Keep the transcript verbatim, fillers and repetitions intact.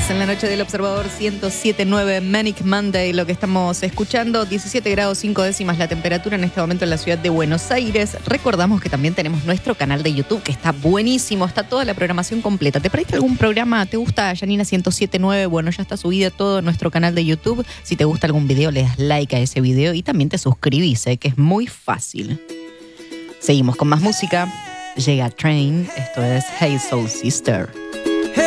Beatles en la noche del Observador ciento siete punto nueve, Manic Monday, lo que estamos escuchando, diecisiete grados cinco décimas la temperatura en este momento en la ciudad de Buenos Aires. Recordamos que también tenemos nuestro canal de YouTube, que está buenísimo, está toda la programación completa. ¿Te perdiste algún programa? ¿Te gusta Janina ciento siete punto nueve? Bueno, ya está subido todo en nuestro canal de YouTube. Si te gusta algún video, le das like a ese video y también te suscribís, ¿eh? Que es muy fácil. Seguimos con más música. Llega Train, esto es Hey Soul Sister.